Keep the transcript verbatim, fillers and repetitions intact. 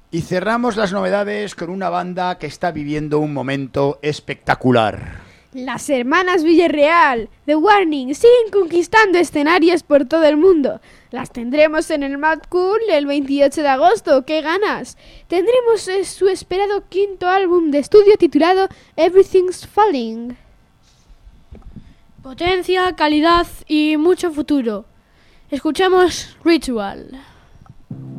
Y cerramos las novedades con una banda que está viviendo un momento espectacular. Las hermanas Villarreal, The Warning, siguen conquistando escenarios por todo el mundo. Las tendremos en el Mad Cool el veintiocho de agosto. ¡Qué ganas! Tendremos eh, su esperado quinto álbum de estudio titulado Everything's Falling. Potencia, calidad y mucho futuro. Escuchamos Ritual.